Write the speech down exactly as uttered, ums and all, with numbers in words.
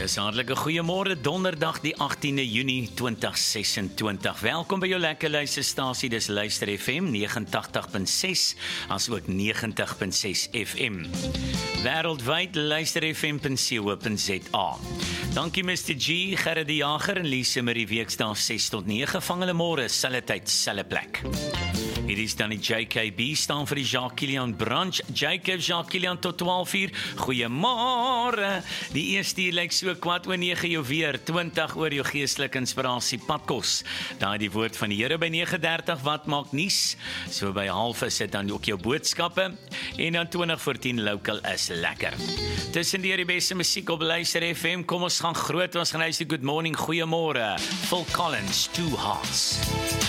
Dis hartlike goeiemôre, donderdag die agtiende Junie twintig sesentwintig. Welkom by jou lekker luisterstasie, dis Luister F M negentig punt ses, as ook negentig punt ses F M. Wêreldwyd luister f m punt co punt za. Dankie mister G, Gerrit die Jager en Lise Marie weksdae ses tot nege, vang hulle môre, selfe tyd, selfe plek. Hier is dan die J K B, staan vir die Jacques Kilian Brunch. Jacob, Jacques Kilian tot twaalf uur. Goeiemôre. Die eerste uur lyk so kwart oor nege jou weer, twintig oor jou geestelike inspirasie padkos. Daai die woord van die Here by nege dertig, wat maak nuus? So by half is dit dan ook jou boodskappe. En dan twintig voor tien local is lekker. Tussen die beste musiek op Luister F M, kom ons gaan groot, ons gaan luister Good Morning, goeiemôre. Phil Collins, Two Hearts.